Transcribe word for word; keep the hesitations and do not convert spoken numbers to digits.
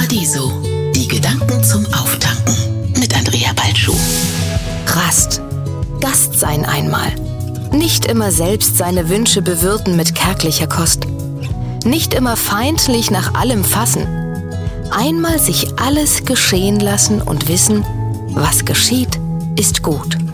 Paradiso. Die Gedanken zum Auftanken mit Andrea Balschuh. Rast. Gast sein einmal. Nicht immer selbst seine Wünsche bewirten mit kärglicher Kost. Nicht immer feindlich nach allem fassen. Einmal sich alles geschehen lassen und wissen, was geschieht, ist gut.